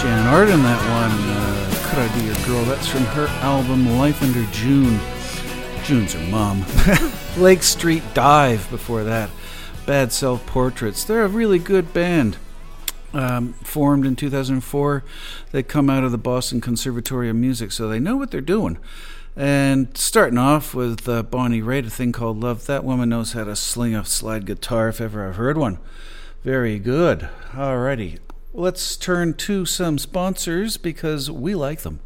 Shannon Arden, that one. Could I Be Your Girl? That's from her album Life Under June. June's her mom. Lake Street Dive before that. Bad Self-Portraits. They're a really good band. Formed in 2004. They come out of the Boston Conservatory of Music, so they know what they're doing. And starting off with Bonnie Raitt, a thing called Love. That woman knows how to sling a slide guitar if ever I've heard one. Very good. Alrighty. Let's turn to some sponsors because we like them.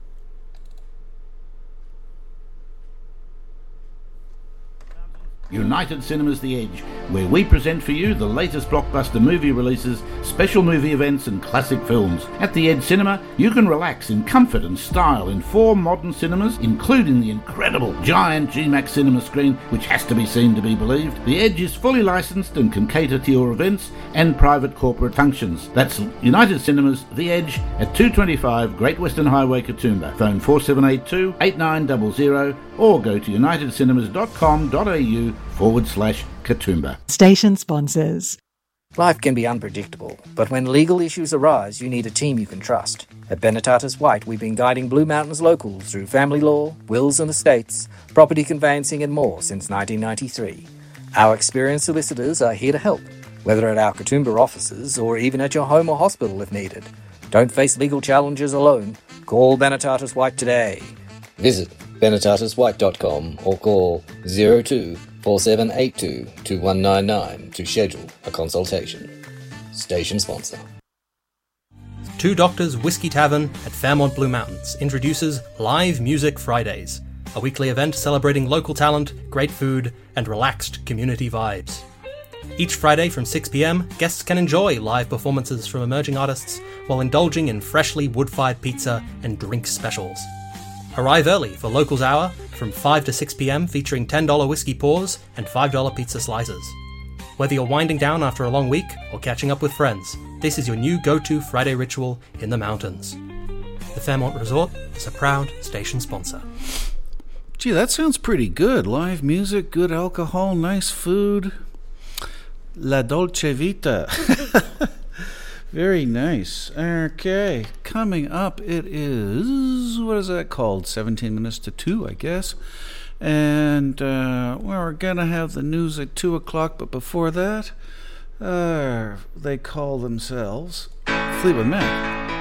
United Cinemas The Edge, where we present for you the latest blockbuster movie releases, special movie events and classic films. At The Edge Cinema, you can relax in comfort and style in 4 modern cinemas, including the incredible giant GMAX cinema screen, which has to be seen to be believed. The Edge is fully licensed and can cater to your events and private corporate functions. That's United Cinemas The Edge at 225 Great Western Highway, Katoomba. Phone 4782 8900 or go to unitedcinemas.com.au/Katoomba. Station sponsors. Life can be unpredictable, but when legal issues arise, you need a team you can trust. At Benetatis White, we've been guiding Blue Mountains locals through family law, wills and estates, property conveyancing and more since 1993. Our experienced solicitors are here to help, whether at our Katoomba offices or even at your home or hospital if needed. Don't face legal challenges alone. Call Benetatis White today. Visit benetatiswhite.com or call 02 4782 2199 to schedule a consultation. Station sponsor. Two Doctors Whiskey Tavern at Fairmont Blue Mountains introduces Live Music Fridays, a weekly event celebrating local talent, great food, and relaxed community vibes. Each Friday from 6 p.m, guests can enjoy live performances from emerging artists while indulging in freshly wood-fired pizza and drink specials. Arrive early for Locals Hour from 5 to 6 p.m, featuring $10 whiskey pours and $5 pizza slices. Whether you're winding down after a long week or catching up with friends, this is your new go-to Friday ritual in the mountains. The Fairmont Resort is a proud station sponsor. Gee, that sounds pretty good. Live music, good alcohol, nice food. La Dolce Vita. Very nice. Okay, coming up it is, what is that called? 17 minutes to 2, I guess. And we're going to have the news at 2 o'clock, but before that, they call themselves Fleetwood Mac.